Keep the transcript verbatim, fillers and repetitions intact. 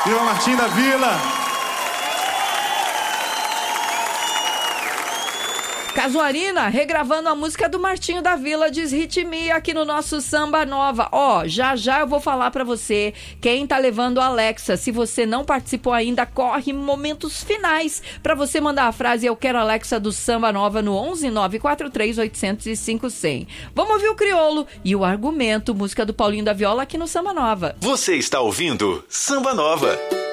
Viva Martinho da Vila! Casuarina, regravando a música do Martinho da Vila, Desritmia, aqui no nosso Samba Nova. Ó, já já eu vou falar pra você quem tá levando a Alexa. Se você não participou ainda, corre momentos finais pra você mandar a frase "Eu quero Alexa" do Samba Nova no onze nove quatro três oito zero zero cinco zero zero. Vamos ouvir o Criolo e o Argumento, música do Paulinho da Viola aqui no Samba Nova. Você está ouvindo Samba Nova.